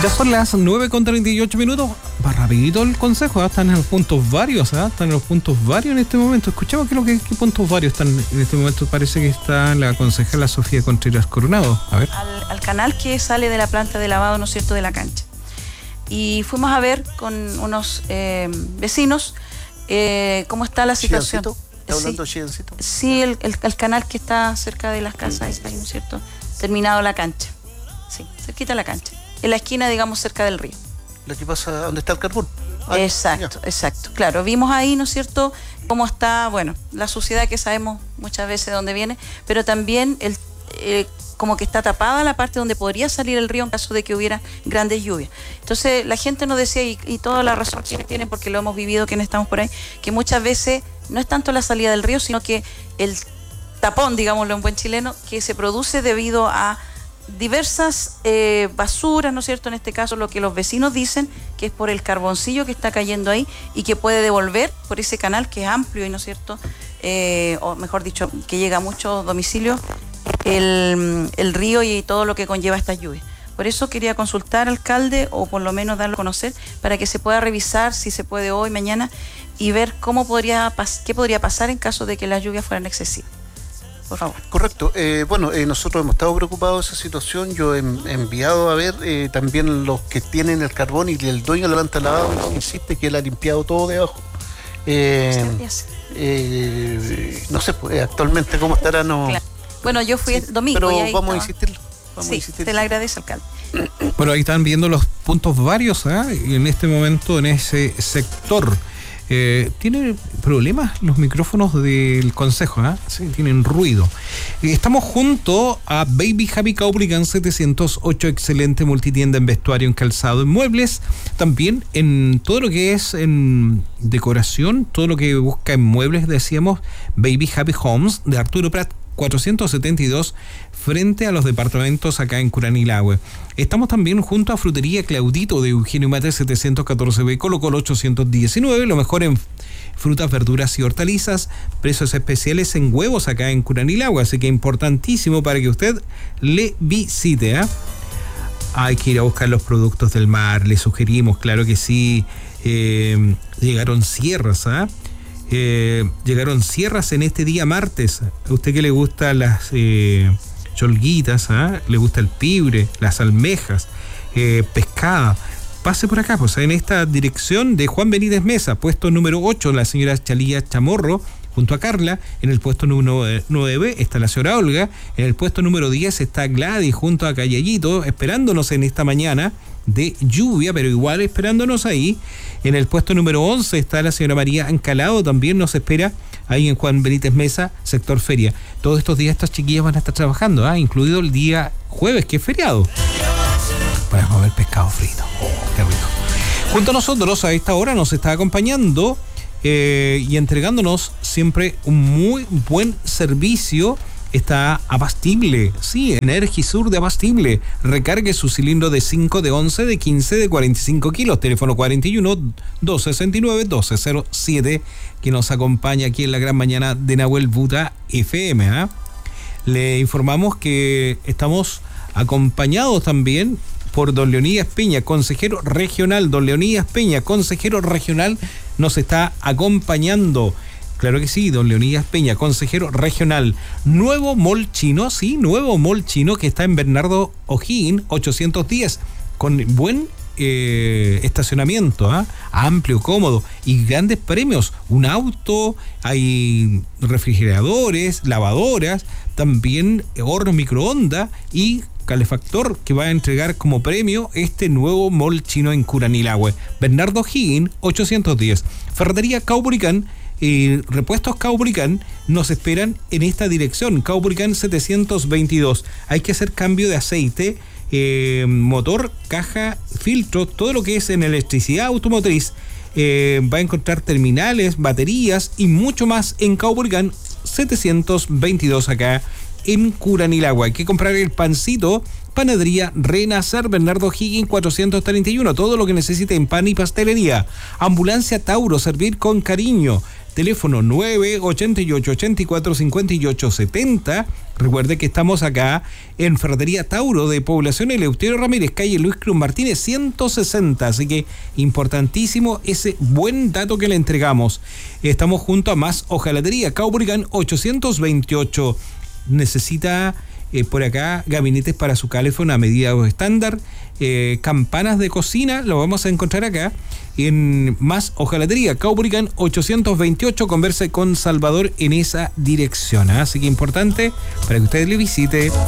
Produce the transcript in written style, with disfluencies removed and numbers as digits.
Ya son las 9:38. Va rapidito el consejo, ¿eh? Están en los puntos varios, ¿eh? Están en los puntos varios en este momento. Escuchamos qué puntos varios están en este momento. Parece que está la concejala Sofía Contreras Coronado. A ver. Al canal que sale de la planta de lavado, ¿no es cierto?, de la cancha. Y fuimos a ver con unos vecinos cómo está la situación. ¿Está hablando de Chiencito? Sí, el canal que está cerca de las casas, ¿no es cierto? Terminado la cancha. Sí, cerquita de la cancha. En la esquina, digamos, cerca del río. ¿La que pasa donde está el carbón? Exacto, exacto. Claro, vimos ahí, ¿no es cierto?, cómo está, bueno, la suciedad que sabemos muchas veces de dónde viene, pero también como que está tapada la parte donde podría salir el río en caso de que hubiera grandes lluvias. Entonces la gente nos decía, y toda la razón que tienen, porque lo hemos vivido quienes estamos por ahí, que muchas veces no es tanto la salida del río, sino que el tapón, digámoslo en buen chileno, que se produce debido a diversas basuras, ¿no es cierto? En este caso lo que los vecinos dicen que es por el carboncillo que está cayendo ahí y que puede devolver por ese canal que es amplio y, ¿no es cierto?, o mejor dicho, que llega a muchos domicilios, el río y todo lo que conlleva estas lluvias. Por eso quería consultar al alcalde, o por lo menos darlo a conocer, para que se pueda revisar, si se puede hoy, mañana, y ver qué podría pasar en caso de que las lluvias fueran excesivas. Por favor. Correcto. Nosotros hemos estado preocupados de esa situación. Yo he enviado a ver también los que tienen el carbón, y el dueño de la planta de lavado insiste que él ha limpiado todo de abajo. No sé, pues, actualmente cómo estará, no. Claro. Bueno, yo fui el domingo. Pero y ahí vamos estaba. a insistir. Te le agradezco, alcalde. Bueno, ahí están viendo los puntos varios, ¿eh? Y en este momento en ese sector. ¿Tiene problemas los micrófonos del consejo? Sí, tienen ruido. Estamos junto a Baby Happy Caupolicán 708, excelente multitienda en vestuario, en calzado, en muebles, también en todo lo que es en decoración, todo lo que busca en muebles, decíamos, Baby Happy Homes de Arturo Prat 472, frente a los departamentos acá en Curanilahue. Estamos también junto a Frutería Claudito de Eugenio Mate 714B, Colo Colo 819, lo mejor en frutas, verduras y hortalizas, precios especiales en huevos acá en Curanilahue, así que importantísimo para que usted le visite. Hay que ir a buscar los productos del mar, le sugerimos, claro que sí. Llegaron sierras, llegaron sierras en este día martes. A usted que le gusta las cholguitas, le gusta el pibre, las almejas, pescada, pase por acá, pues en esta dirección de Juan Benítez Mesa, puesto número 8, la señora Chalía Chamorro, junto a Carla. En el puesto número 9 está la señora Olga. En el puesto número 10 está Gladys junto a Callayito, esperándonos en esta mañana de lluvia, pero igual esperándonos ahí. En el puesto número 11 está la señora María Ancalado, también nos espera ahí en Juan Benítez Mesa, sector feria. Todos estos días estas chiquillas van a estar trabajando, incluido el día jueves, que es feriado, para comer pescado frito. Qué rico. Junto a nosotros a esta hora nos está acompañando y entregándonos siempre un muy buen servicio. Está Abastible, sí, Energisur de Abastible. Recargue su cilindro de 5, de 11, de 15, de 45 kilos. Teléfono 41-269-1207, que nos acompaña aquí en la gran mañana de Nahuel Buta FM. Le informamos que estamos acompañados también por don Leonidas Peña, consejero regional. Don Leonidas Peña, consejero regional, nos está acompañando. Claro que sí, don Leonidas Peña, consejero regional. Nuevo mall chino, sí, nuevo mall chino que está en Bernardo O'Higgins 810, con buen estacionamiento, amplio, cómodo y grandes premios. Un auto, hay refrigeradores, lavadoras, también horno microondas y calefactor que va a entregar como premio este nuevo mall chino en Curanilahue. Bernardo O'Higgins 810. Ferretería Caupolicán y repuestos Caupolicán nos esperan en esta dirección, Caupolicán 722. Hay que hacer cambio de aceite, motor, caja, filtro, todo lo que es en electricidad automotriz. Va a encontrar terminales, baterías y mucho más en Caupolicán 722 acá en Curanilahue. Hay que comprar el pancito. Panadería Renacer, Bernardo O'Higgins 431. Todo lo que necesite en pan y pastelería. Ambulancia Tauro, servir con cariño. teléfono 988-84-58-70. Recuerde que estamos acá en Ferretería Tauro de Población Eleuterio Ramírez, calle Luis Cruz Martínez 160, así que importantísimo ese buen dato que le entregamos. Estamos junto a Más Hojalatería, Caupolicán 828. Necesita por acá gabinetes para su calefón a medida estándar, campanas de cocina, lo vamos a encontrar acá en Más Hojalatería, Caupolicán 828. Converse con Salvador en esa dirección, así que importante para que usted le visite.